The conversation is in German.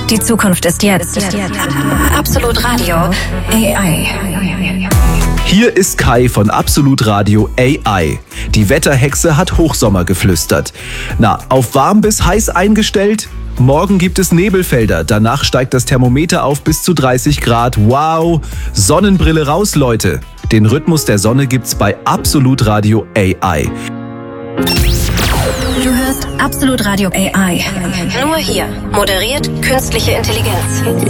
Die Zukunft ist jetzt. Absolut Radio AI. Hier ist Kai von Absolut Radio AI. Die Wetterhexe hat Hochsommer geflüstert. Na, auf warm bis heiß eingestellt? Morgen gibt es Nebelfelder, danach steigt das Thermometer auf bis zu 30 Grad. Wow! Sonnenbrille raus, Leute! Den Rhythmus der Sonne gibt's bei Absolut Radio AI. Du hörst Absolut Radio AI. Nur hier. Moderiert künstliche Intelligenz.